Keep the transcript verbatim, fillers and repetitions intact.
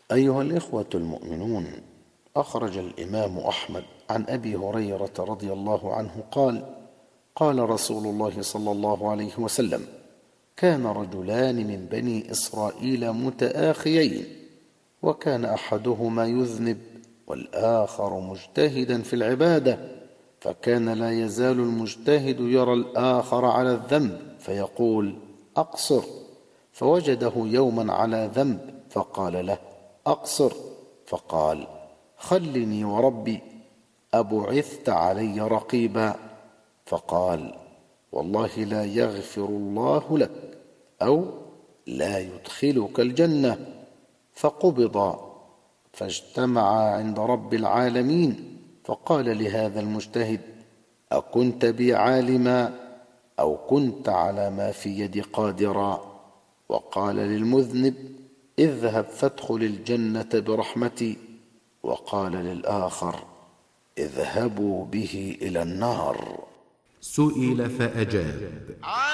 أيها الإخوة المؤمنون، أخرج الإمام أحمد عن أبي هريرة رضي الله عنه قال: قال رسول الله صلى الله عليه وسلم: كان رجلان من بني إسرائيل متآخيين، وكان أحدهما يذنب والآخر مجتهدا في العبادة، فكان لا يزال المجتهد يرى الآخر على الذنب فيقول: أقصر، فوجده يوما على ذنب فقال له: أقصر، فقال: خلني وربي، أبعثت علي رقيبا؟ فقال: والله لا يغفر الله لك، أو لا يدخلك الجنة. فقبض فاجتمعا عند رب العالمين، فقال لهذا المجتهد: أكنت بي عالما، أو كنت على ما في يدي قادرا؟ وقال للمذنب: اذهب فادخل الجنة برحمتي. وقال للآخر: اذهبوا به إلى النار. سئل فأجاب: